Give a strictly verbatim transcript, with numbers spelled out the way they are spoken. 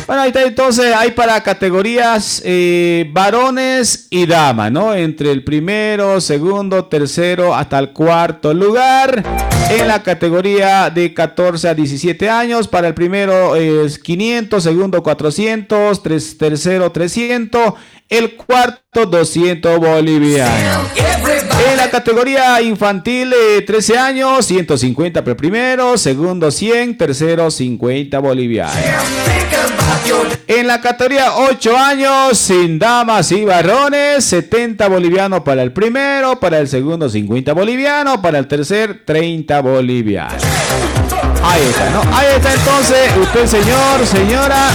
Bueno, ahí está, entonces hay para categorías eh, varones y damas, ¿no? Entre el primero, segundo, tercero hasta el cuarto lugar. En la categoría de catorce a diecisiete años, para el primero es quinientos, segundo cuatrocientos, tres, tercero trescientos, el cuarto doscientos bolivianos. En la categoría infantil, eh, trece años, ciento cincuenta para el primero, segundo cien, tercero cincuenta bolivianos. En la categoría ocho años, sin damas y varones, setenta bolivianos para el primero, para el segundo cincuenta bolivianos, para el tercer treinta bolivianos. Ahí está, ¿no? Ahí está entonces, usted señor, señora,